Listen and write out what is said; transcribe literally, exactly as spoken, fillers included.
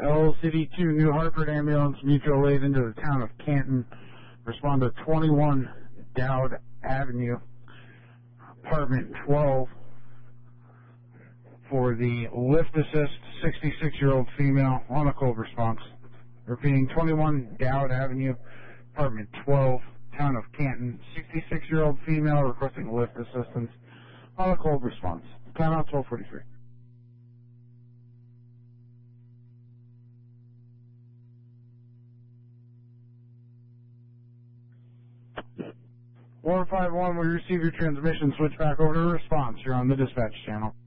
L C D two New Hartford ambulance, mutual aid into the town of Canton. Respond to twenty-one Dowd Avenue, apartment twelve, for the lift assist, sixty-six-year-old female on a cold response. Repeating, twenty-one Dowd Avenue, apartment twelve, town of Canton, sixty-six-year-old female requesting lift assistance on a cold response. Time out twelve forty-three. one five one, we receive your transmission. Switch back over to response. You're on the dispatch channel.